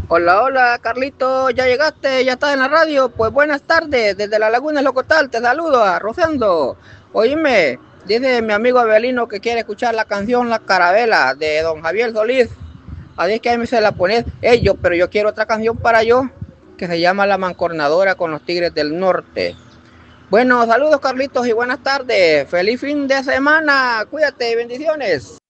Hola, hola, Carlito, ¿ya llegaste? ¿Ya estás en la radio? Pues buenas tardes, desde la Laguna Locotal, te saludo, Rosendo. Oíme, dice mi amigo Abelino que quiere escuchar la canción La Carabela de don Javier Solís. Así es que ahí me se la pones, pero yo quiero otra canción para yo, que se llama La Mancornadora con los Tigres del Norte. Bueno, saludos Carlitos y buenas tardes. Feliz fin de semana. Cuídate, bendiciones.